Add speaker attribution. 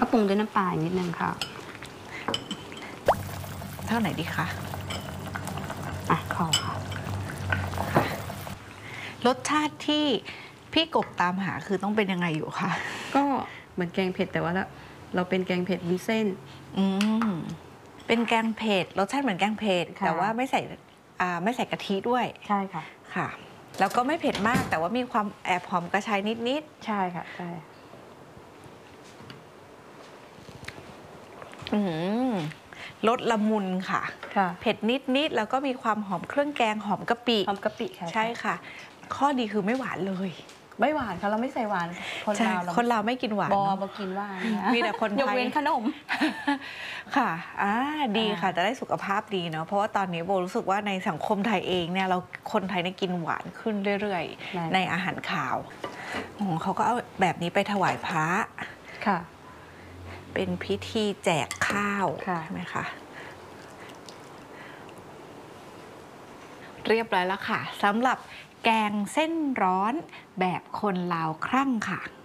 Speaker 1: ก็ปรุงด้วยน้ำปลานิดนึงค่ะ
Speaker 2: เท่าไหนดีคะ
Speaker 1: พอค่ะ
Speaker 2: รสชาติที่พี่กบตามหาคือต้องเป็นยังไงอยู่คะ
Speaker 1: ก็เหมือนแกงเผ็ดแต่ว่าเราเป็นแกงเผ็ดวุ้นเส้น
Speaker 2: เป็นแกงเผ็ดรสชาติเหมือนแกงเผ็ดแต่ว่าไม่ใส่กะทิด้วย
Speaker 1: ใช่ค่ะ
Speaker 2: ค่ะแล้วก็ไม่เผ็ดมากแต่ว่ามีความแอบหอมกระชายนิด
Speaker 1: ๆใช่ค่ะใช่
Speaker 2: รสละมุนค่ะเผ็ดนิดแล้วก็มีความหอมเครื่องแกงหอมกะปิ
Speaker 1: ค่ะ
Speaker 2: ใช่ค่ะข้อดีคือไม่หวานเลย
Speaker 1: ไม่หวานค่ะเราไม่ใส่หวาน
Speaker 2: คนลาวไม่กินหวาน
Speaker 1: บอกินหวาน
Speaker 2: มีแต่คนไทย
Speaker 1: ยกเว้นขนม
Speaker 2: ค่ะดีค่ะจะได้สุขภาพดีเนาะเพราะว่าตอนนี้โบรู้สึกว่าในสังคมไทยเองเนี่ยคนไทยเนี่ยกินหวานขึ้นเรื่อยๆในอาหารขาวเขาก็เอาแบบนี้ไปถวายพระ
Speaker 1: ค่ะ
Speaker 2: เป็นพิธีแจกข้าวใช่ไหมคะเรียบร้อยแล้วค่ะสำหรับแกงเส้นร้อนแบบคนลาวครั่งค่ะ